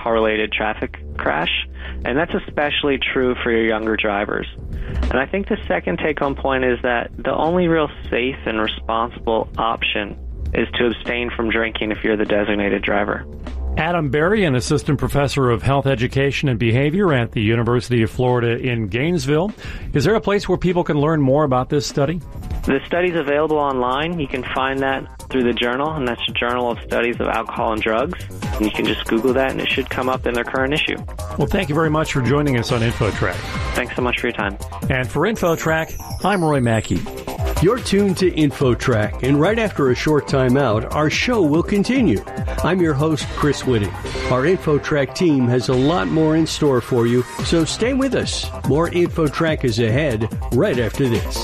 uncorrelated traffic crash, and that's especially true for your younger drivers. And I think the second take-home point is that the only real safe and responsible option is to abstain from drinking if you're the designated driver. Adam Berry, an assistant professor of health education and behavior at the University of Florida in Gainesville. Is there a place where people can learn more about this study? The study's available online. You can find that through the journal, and that's the Journal of Studies of Alcohol and Drugs. And you can just Google that, and it should come up in their current issue. Well, thank you very much for joining us on InfoTrack. Thanks so much for your time. And for InfoTrack, I'm Roy Mackey. You're tuned to InfoTrack, and right after a short time out, our show will continue. I'm your host, Chris Whitting. Our InfoTrack team has a lot more in store for you, so stay with us. More InfoTrack is ahead right after this.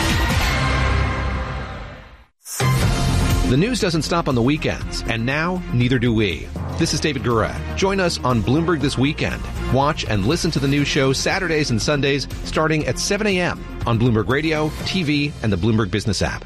The news doesn't stop on the weekends, and now neither do we. This is David Gura. Join us on Bloomberg This Weekend. Watch and listen to the news show Saturdays and Sundays starting at 7 a.m. on Bloomberg Radio, TV, and the Bloomberg Business app.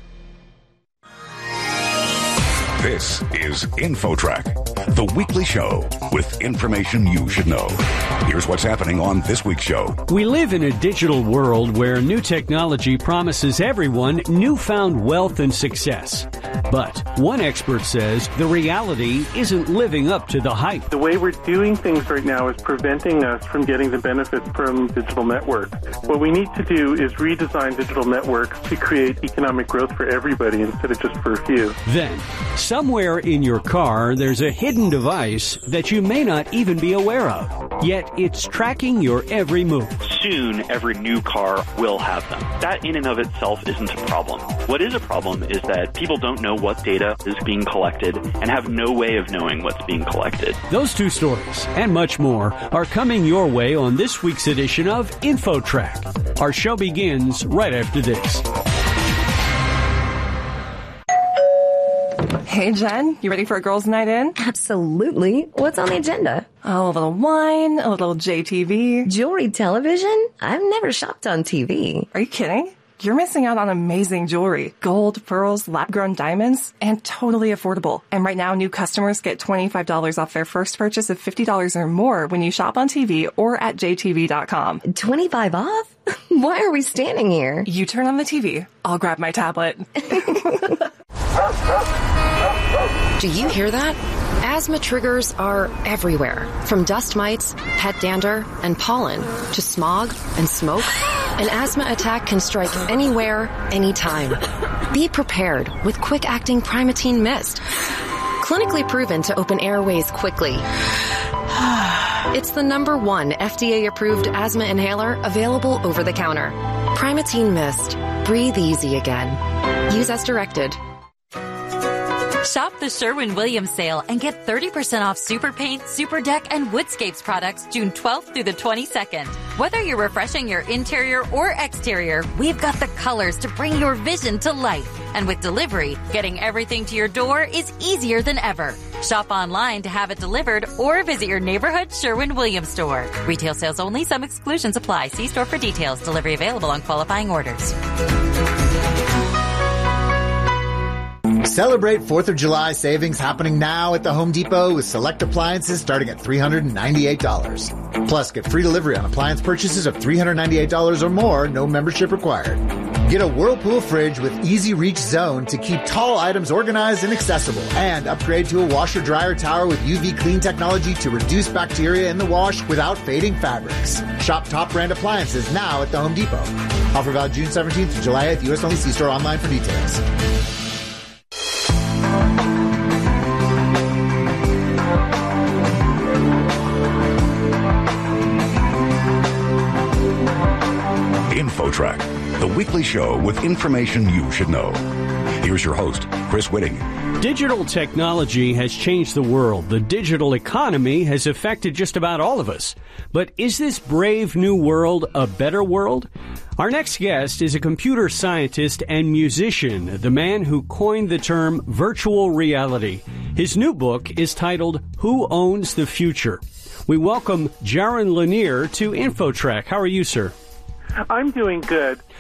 This is InfoTrack, the weekly show with information you should know. Here's what's happening on this week's show. We live in a digital world where new technology promises everyone newfound wealth and success. But one expert says the reality isn't living up to the hype. The way we're doing things right now is preventing us from getting the benefits from digital networks. What we need to do is redesign digital networks to create economic growth for everybody instead of just for a few. Then, somewhere in your car, there's a hidden device that you may not even be aware of. Yet it's tracking your every move. Soon, every new car will have them. That in and of itself isn't a problem. What is a problem is that people don't know what data is being collected and have no way of knowing what's being collected. Those two stories and much more are coming your way on this week's edition of InfoTrack. Our show begins right after this. Hey, Jen, you ready for a girls' night in? Absolutely. What's on the agenda? Oh, a little wine, a little JTV. Jewelry television? I've never shopped on TV. Are you kidding? You're missing out on amazing jewelry. Gold, pearls, lab-grown diamonds, and totally affordable. And right now, new customers get $25 off their first purchase of $50 or more when you shop on TV or at jtv.com. 25 off? Why are we standing here? You turn on the TV. I'll grab my tablet. Do you hear that? Asthma triggers are everywhere, from dust mites, pet dander, and pollen, to smog and smoke. An asthma attack can strike anywhere, anytime. Be prepared with quick-acting Primatene Mist. Clinically proven to open airways quickly. It's the #1 FDA-approved asthma inhaler available over the counter. Primatene Mist. Breathe easy again. Use as directed. Shop the Sherwin-Williams sale and get 30% off Super Paint, Super Deck, and Woodscapes products June 12th through the 22nd. Whether you're refreshing your interior or exterior, we've got the colors to bring your vision to life. And with delivery, getting everything to your door is easier than ever. Shop online to have it delivered or visit your neighborhood Sherwin-Williams store. Retail sales only. Some exclusions apply. See store for details. Delivery available on qualifying orders. Celebrate 4th of July savings happening now at the Home Depot with select appliances starting at $398. Plus, get free delivery on appliance purchases of $398 or more, no membership required. Get a Whirlpool fridge with Easy Reach Zone to keep tall items organized and accessible. And upgrade to a washer-dryer tower with UV clean technology to reduce bacteria in the wash without fading fabrics. Shop top brand appliances now at the Home Depot. Offer valid June 17th to July 8th. U.S. only. See store online for details. InfoTrack, the weekly show with information you should know. Here's your host, Chris Whitting. Digital technology has changed the world. The digital economy has affected just about all of us. But is this brave new world a better world? Our next guest is a computer scientist and musician, the man who coined the term virtual reality. His new book is titled Who Owns the Future? We welcome Jaron Lanier to InfoTrack. How are you, sir? I'm doing good.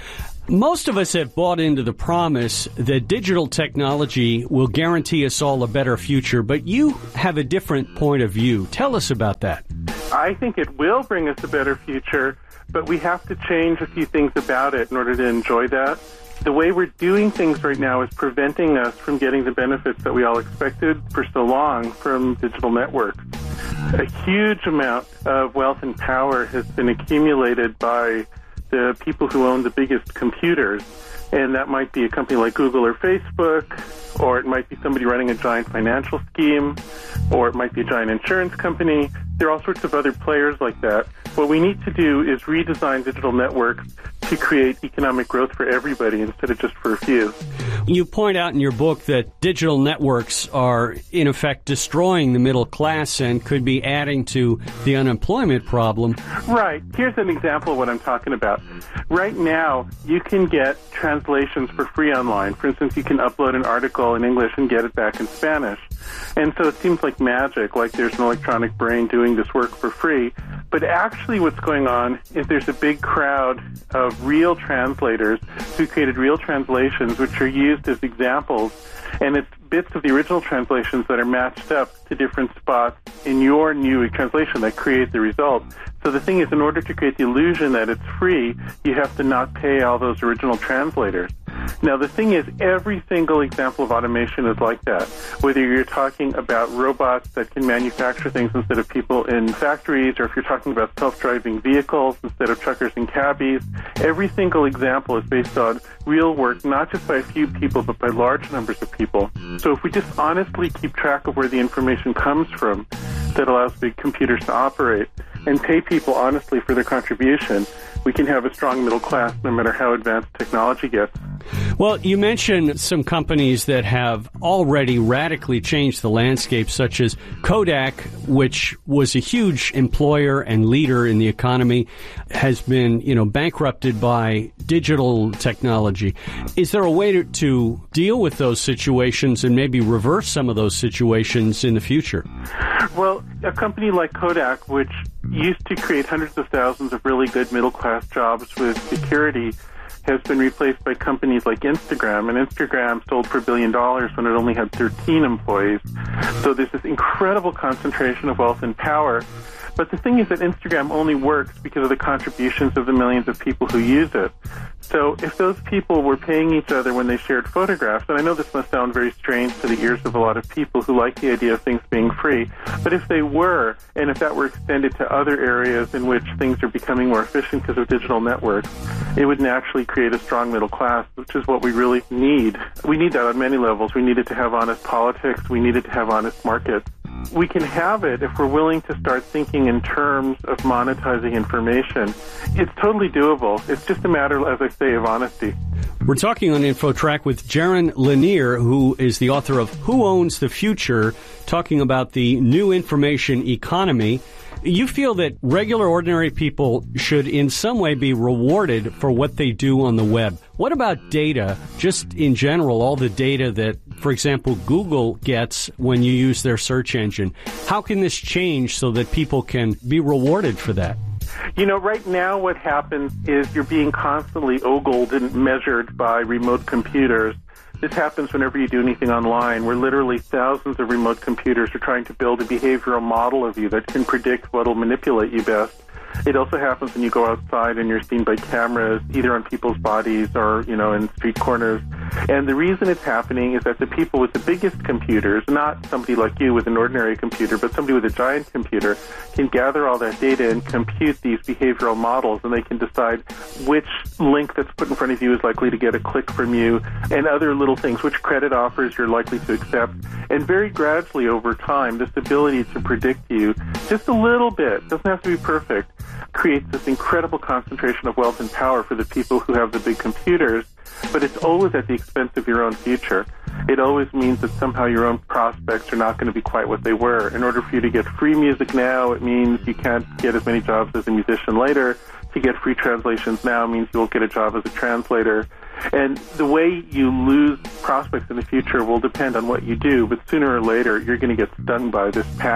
Most of us have bought into the promise that digital technology will guarantee us all a better future, but you have a different point of view. Tell us about that. I think it will bring us a better future, but we have to change a few things about it in order to enjoy that. The way we're doing things right now is preventing us from getting the benefits that we all expected for so long from digital networks. A huge amount of wealth and power has been accumulated by the people who own the biggest computers, and that might be a company like Google or Facebook, or it might be somebody running a giant financial scheme, or it might be a giant insurance company. There are all sorts of other players like that. What we need to do is redesign digital networks to create economic growth for everybody instead of just for a few. You point out in your book that digital networks are, in effect, destroying the middle class and could be adding to the unemployment problem. Right. Here's an example of what I'm talking about. Right now, you can get translations for free online. For instance, you can upload an article in English and get it back in Spanish. And so it seems like magic, like there's an electronic brain doing this work for free. But actually what's going on is there's a big crowd of real translators who created real translations which are used as examples. And it's bits of the original translations that are matched up to different spots in your new translation that create the result. So the thing is, in order to create the illusion that it's free, you have to not pay all those original translators. Now, the thing is, every single example of automation is like that. Whether you're talking about robots that can manufacture things instead of people in factories, or if you're talking about self-driving vehicles instead of truckers and cabbies, every single example is based on real work, not just by a few people, but by large numbers of people. So if we just honestly keep track of where the information comes from that allows big computers to operate and pay people honestly for their contribution, we can have a strong middle class no matter how advanced technology gets. Well, you mentioned some companies that have already radically changed the landscape, such as Kodak, which was a huge employer and leader in the economy, has been, bankrupted by digital technology. Is there a way to deal with those situations and maybe reverse some of those situations in the future? Well, a company like Kodak, which used to create hundreds of thousands of really good middle-class jobs with security, has been replaced by companies like Instagram, and Instagram sold for $1 billion when it only had 13 employees. So there's this incredible concentration of wealth and power. But the thing is that Instagram only works because of the contributions of the millions of people who use it. So if those people were paying each other when they shared photographs, and I know this must sound very strange to the ears of a lot of people who like the idea of things being free, but if they were, and if that were extended to other areas in which things are becoming more efficient because of digital networks, it would naturally create a strong middle class, which is what we really need. We need that on many levels. We need it to have honest politics. We need it to have honest markets. We can have it if we're willing to start thinking in terms of monetizing information. It's totally doable. It's just a matter, as I say, of honesty. We're talking on InfoTrack with Jaron Lanier, who is the author of Who Owns the Future, talking about the new information economy. You feel that regular, ordinary people should in some way be rewarded for what they do on the web. What about data, just in general, all the data that, for example, Google gets when you use their search engine? How can this change so that people can be rewarded for that? Right now what happens is you're being constantly ogled and measured by remote computers. This happens whenever you do anything online, where literally thousands of remote computers are trying to build a behavioral model of you that can predict what will manipulate you best. It also happens when you go outside and you're seen by cameras, either on people's bodies or, in street corners. And the reason it's happening is that the people with the biggest computers, not somebody like you with an ordinary computer, but somebody with a giant computer, can gather all that data and compute these behavioral models, and they can decide which link that's put in front of you is likely to get a click from you, and other little things, which credit offers you're likely to accept. And very gradually over time, this ability to predict you just a little bit, doesn't have to be perfect, creates this incredible concentration of wealth and power for the people who have the big computers, but it's always at the expense of your own future. It always means that somehow your own prospects are not going to be quite what they were. In order for you to get free music now, it means you can't get as many jobs as a musician later. To get free translations now means you won't get a job as a translator. And the way you lose prospects in the future will depend on what you do, but sooner or later you're going to get stung by this pattern.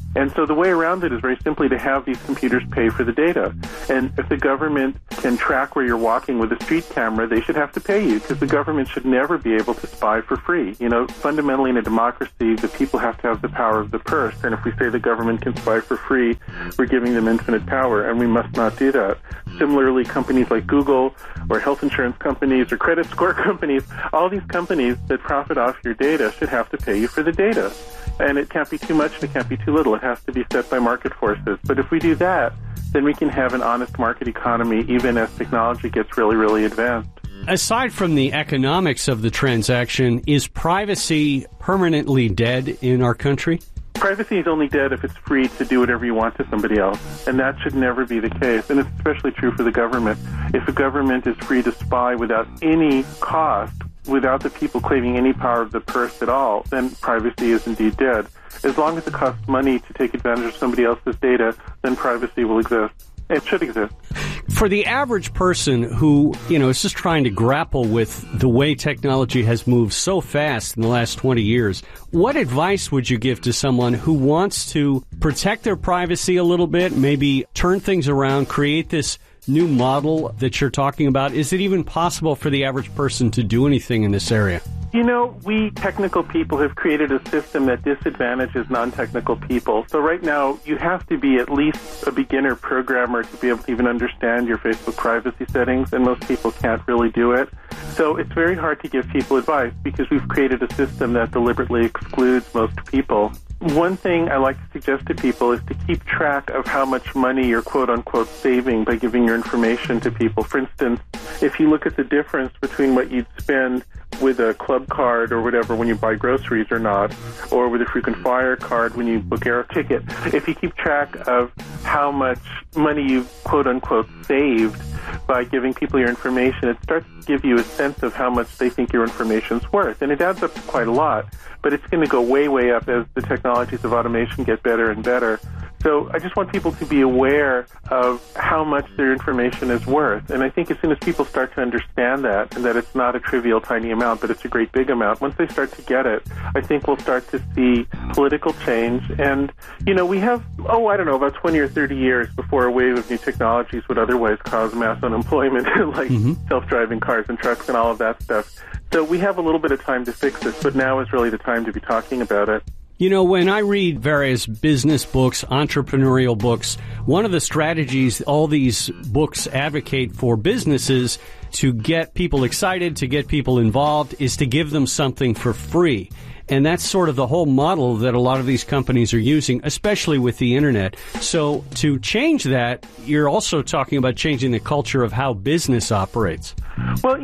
And so the way around it is very simply to have these computers pay for the data. And if the government can track where you're walking with a street camera, they should have to pay you, because the government should never be able to spy for free. You know, fundamentally in a democracy, the people have to have the power of the purse. And if we say the government can spy for free, we're giving them infinite power, and we must not do that. Similarly, companies like Google or health insurance companies or credit score companies, all these companies that profit off your data should have to pay you for the data. And it can't be too much and it can't be too little. It has to be set by market forces. But if we do that, then we can have an honest market economy even as technology gets really, really advanced. Aside from the economics of the transaction, is privacy permanently dead in our country? Privacy is only dead if it's free to do whatever you want to somebody else, and that should never be the case, and it's especially true for the government. If a government is free to spy without any cost, without the people claiming any power of the purse at all, then privacy is indeed dead. As long as it costs money to take advantage of somebody else's data, then privacy will exist. It should exist. For the average person who, is just trying to grapple with the way technology has moved so fast in the last 20 years, what advice would you give to someone who wants to protect their privacy a little bit, maybe turn things around, create this new model that you're talking about? Is it even possible for the average person to do anything in this area? You know, we technical people have created a system that disadvantages non-technical people. So right now, you have to be at least a beginner programmer to be able to even understand your Facebook privacy settings, and most people can't really do it. So it's very hard to give people advice because we've created a system that deliberately excludes most people. One thing I like to suggest to people is to keep track of how much money you're quote-unquote saving by giving your information to people. For instance, if you look at the difference between what you'd spend with a club card or whatever when you buy groceries or not, or with a frequent flyer card when you book air ticket, if you keep track of how much money you've quote-unquote saved by giving people your information, it starts to give you a sense of how much they think your information's worth. And it adds up to quite a lot, but it's going to go way, way up as the technologies of automation get better and better. So I just want people to be aware of how much their information is worth. And I think as soon as people start to understand that, and that it's not a trivial tiny amount, but it's a great big amount, once they start to get it, I think we'll start to see political change. And, we have, about 20 or 30 years before a wave of new technologies would otherwise cause mass unemployment, like self-driving cars and trucks and all of that stuff. So we have a little bit of time to fix this, but now is really the time to be talking about it. When I read various business books, entrepreneurial books, one of the strategies all these books advocate for businesses to get people excited, to get people involved, is to give them something for free. And that's sort of the whole model that a lot of these companies are using, especially with the Internet. So to change that, you're also talking about changing the culture of how business operates. Well,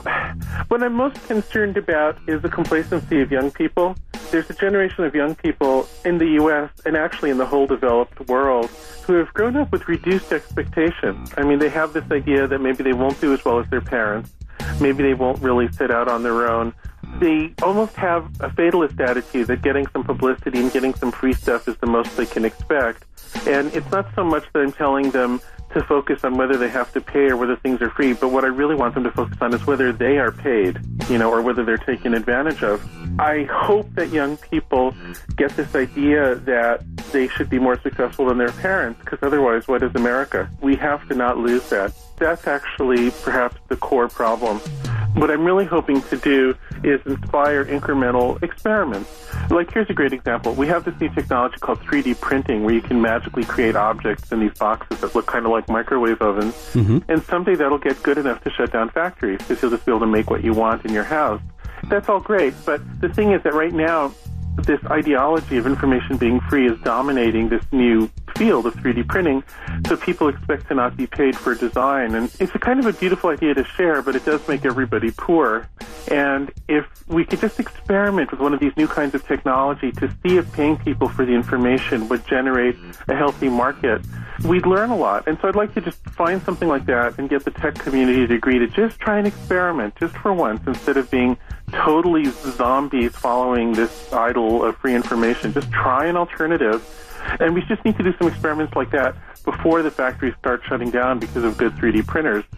what I'm most concerned about is the complacency of young people. There's a generation of young people in the U.S. and actually in the whole developed world who have grown up with reduced expectations. I mean, they have this idea that maybe they won't do as well as their parents. Maybe they won't really set out on their own. They almost have a fatalist attitude that getting some publicity and getting some free stuff is the most they can expect. And it's not so much that I'm telling them to focus on whether they have to pay or whether things are free, but what I really want them to focus on is whether they are paid, or whether they're taken advantage of. I hope that young people get this idea that they should be more successful than their parents, because otherwise, what is America? We have to not lose that. That's actually perhaps the core problem. What I'm really hoping to do is inspire incremental experiments. Like, here's a great example. We have this new technology called 3D printing, where you can magically create objects in these boxes that look kind of like microwave ovens. And someday that'll get good enough to shut down factories, because you'll just be able to make what you want in your house. That's all great, but the thing is that right now, this ideology of information being free is dominating this new field of 3D printing, so people expect to not be paid for design. And it's a kind of a beautiful idea to share, but it does make everybody poor. And if we could just experiment with one of these new kinds of technology to see if paying people for the information would generate a healthy market, we'd learn a lot. And so I'd like to just find something like that and get the tech community to agree to just try and experiment, just for once, instead of being totally zombies following this idol of free information. Just try an alternative. And we just need to do some experiments like that before the factories start shutting down because of good 3D printers.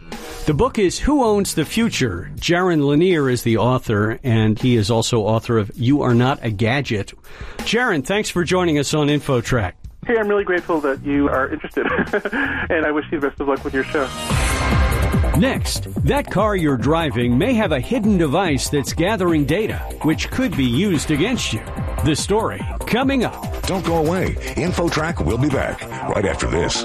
The book is Who Owns the Future? Jaron Lanier is the author, and he is also author of You Are Not a Gadget. Jaron, thanks for joining us on InfoTrack. Hey, I'm really grateful that you are interested, and I wish you the best of luck with your show. Next, that car you're driving may have a hidden device that's gathering data, which could be used against you. The story, coming up. Don't go away. InfoTrack will be back right after this.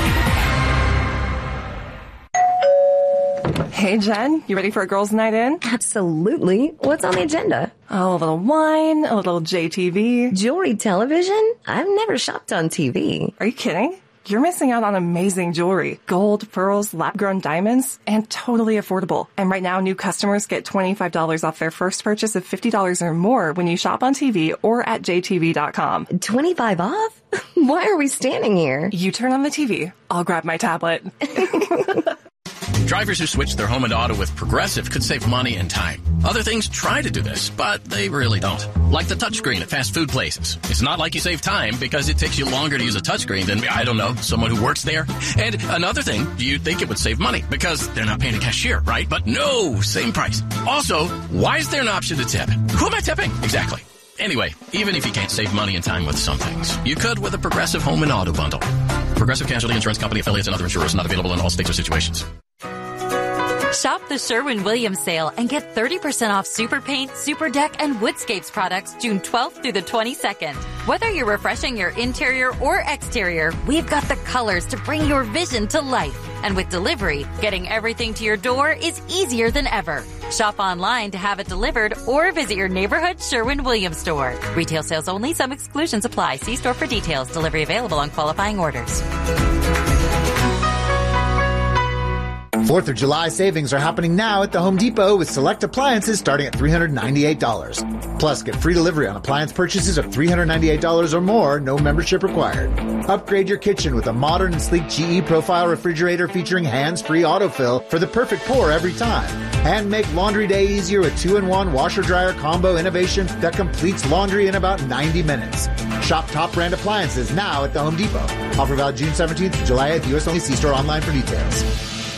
Hey, Jen, you ready for a girls' night in? Absolutely. What's on the agenda? Oh, a little wine, a little JTV. Jewelry television? I've never shopped on TV. Are you kidding? You're missing out on amazing jewelry. Gold, pearls, lab-grown diamonds, and totally affordable. And right now, new customers get $25 off their first purchase of $50 or more when you shop on TV or at jtv.com. 25 off? Why are we standing here? You turn on the TV. I'll grab my tablet. Drivers who switch their home and auto with Progressive could save money and time. Other things try to do this, but they really don't. Like the touchscreen at fast food places. It's not like you save time because it takes you longer to use a touchscreen than, I don't know, someone who works there. And another thing, you'd think it would save money because they're not paying a cashier, right? But no, same price. Also, why is there an option to tip? Who am I tipping? Exactly. Anyway, even if you can't save money and time with some things, you could with a Progressive home and auto bundle. Progressive Casualty Insurance Company affiliates and other insurers not available in all states or situations. Shop the Sherwin-Williams sale and get 30% off Super Paint, Super Deck, and Woodscapes products June 12th through the 22nd. Whether you're refreshing your interior or exterior, we've got the colors to bring your vision to life. And with delivery, getting everything to your door is easier than ever. Shop online to have it delivered or visit your neighborhood Sherwin-Williams store. Retail sales only. Some exclusions apply. See store for details. Delivery available on qualifying orders. 4th of July savings are happening now at the Home Depot with select appliances starting at $398. Plus, get free delivery on appliance purchases of $398 or more, no membership required. Upgrade your kitchen with a modern and sleek GE Profile refrigerator featuring hands-free autofill for the perfect pour every time. And make laundry day easier with 2-in-1 washer-dryer combo innovation that completes laundry in about 90 minutes. Shop top brand appliances now at the Home Depot. Offer valid June 17th to July 8th. U.S. only. See store online for details.